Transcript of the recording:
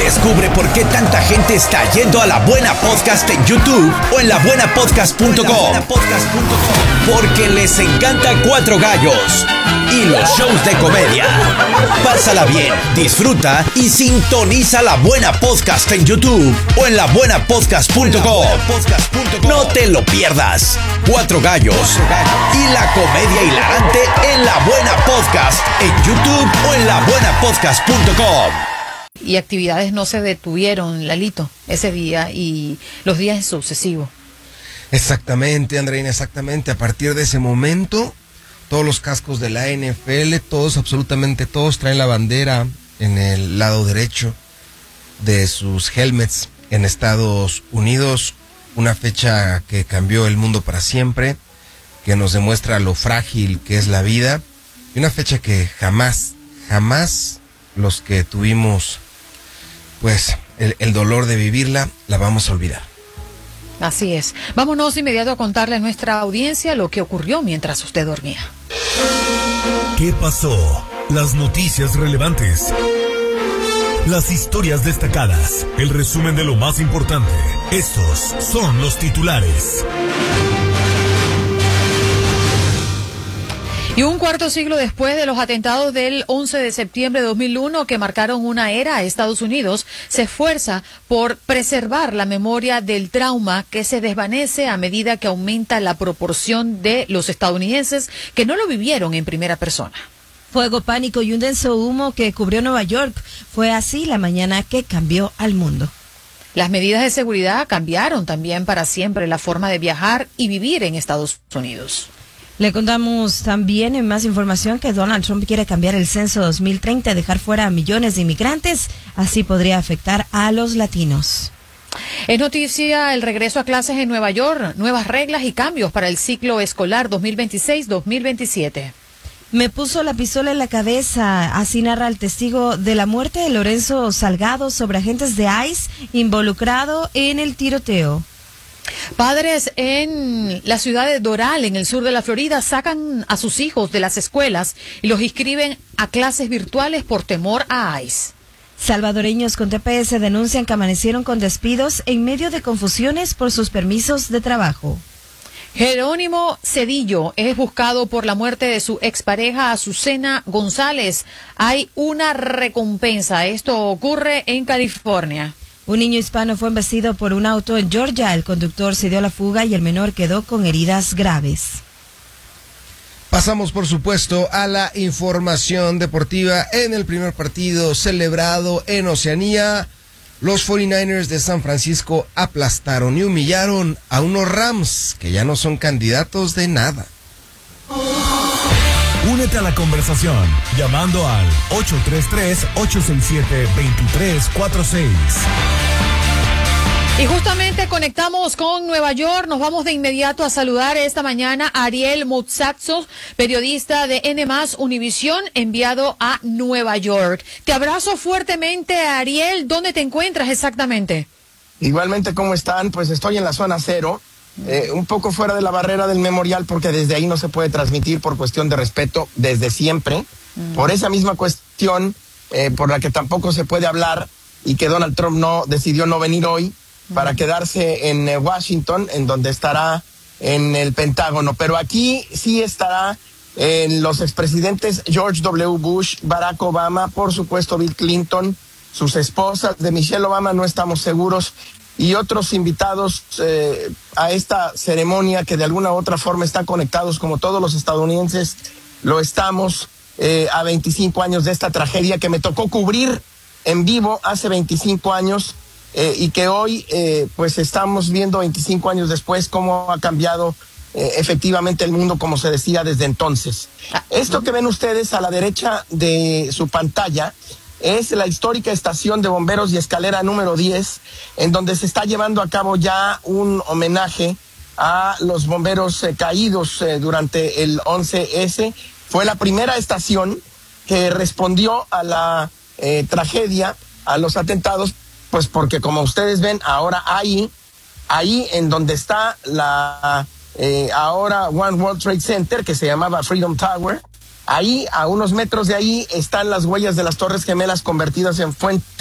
Descubre por qué tanta gente está yendo a La Buena Podcast en YouTube o en labuenapodcast.com. Porque les encanta Cuatro Gallos y los shows de comedia. Pásala bien, disfruta y sintoniza La Buena Podcast en YouTube o en labuenapodcast.com. No te lo pierdas. Cuatro Gallos y la comedia hilarante en La Buena Podcast en YouTube o en labuenapodcast.com. Y actividades no se detuvieron, Lalito, ese día y los días sucesivos. Exactamente, Andreina, exactamente. A partir de ese momento, todos los cascos de la NFL, todos, absolutamente todos, traen la bandera en el lado derecho de sus helmets en Estados Unidos. Una fecha que cambió el mundo para siempre, que nos demuestra lo frágil que es la vida. Y una fecha que jamás los que tuvimos pues el dolor de vivirla, la vamos a olvidar. Así es. Vámonos de inmediato a contarle a nuestra audiencia lo que ocurrió mientras usted dormía. ¿Qué pasó? Las noticias relevantes. Las historias destacadas. El resumen de lo más importante. Estos son los titulares. Y un cuarto siglo después de los atentados del 11 de septiembre de 2001 que marcaron una era a Estados Unidos, se esfuerza por preservar la memoria del trauma que se desvanece a medida que aumenta la proporción de los estadounidenses que no lo vivieron en primera persona. Fuego, pánico y un denso humo que cubrió Nueva York. Fue así la mañana que cambió al mundo. Las medidas de seguridad cambiaron también para siempre la forma de viajar y vivir en Estados Unidos. Le contamos también en más información que Donald Trump quiere cambiar el censo 2030 y dejar fuera a millones de inmigrantes. Así podría afectar a los latinos. Es noticia el regreso a clases en Nueva York, nuevas reglas y cambios para el ciclo escolar 2026-2027. Me puso la pistola en la cabeza, así narra el testigo de la muerte de Lorenzo Salgado sobre agentes de ICE involucrado en el tiroteo. Padres en la ciudad de Doral, en el sur de la Florida, sacan a sus hijos de las escuelas y los inscriben a clases virtuales por temor a ICE. Salvadoreños con TPS denuncian que amanecieron con despidos en medio de confusiones por sus permisos de trabajo. Jerónimo Cedillo es buscado por la muerte de su expareja Azucena González. Hay una recompensa. Esto ocurre en California. Un niño hispano fue embestido por un auto en Georgia. El conductor se dio a la fuga y el menor quedó con heridas graves. Pasamos, por supuesto, a la información deportiva. En el primer partido celebrado en Oceanía, los 49ers de San Francisco aplastaron y humillaron a unos Rams que ya no son candidatos de nada. Únete a la conversación llamando al 833-867-2346. Y justamente conectamos con Nueva York. Nos vamos de inmediato a saludar esta mañana a Ariel Muzatsos, periodista de N+ Univisión, enviado a Nueva York. Te abrazo fuertemente, Ariel. ¿Dónde te encuentras exactamente? Igualmente, ¿cómo están? Pues estoy en la zona cero. Un poco fuera de la barrera del memorial porque desde ahí no se puede transmitir por cuestión de respeto desde siempre. Por esa misma cuestión por la que tampoco se puede hablar y que Donald Trump decidió no venir hoy para quedarse en Washington, en donde estará en el Pentágono. Pero aquí sí estará en los expresidentes George W. Bush, Barack Obama, por supuesto Bill Clinton, sus esposas, de Michelle Obama no estamos seguros, y otros invitados a esta ceremonia que de alguna u otra forma están conectados, como todos los estadounidenses lo estamos, a 25 años de esta tragedia que me tocó cubrir en vivo hace 25 años y que hoy pues estamos viendo 25 años después cómo ha cambiado efectivamente el mundo, como se decía desde entonces. Esto que ven ustedes a la derecha de su pantalla es la histórica estación de bomberos y escalera número 10, en donde se está llevando a cabo ya un homenaje a los bomberos caídos durante el 11S. Fue la primera estación que respondió a la tragedia, a los atentados, pues porque como ustedes ven, ahora ahí en donde está la ahora One World Trade Center, que se llamaba Freedom Tower, ahí, a unos metros de ahí, están las huellas de las Torres Gemelas convertidas en fuente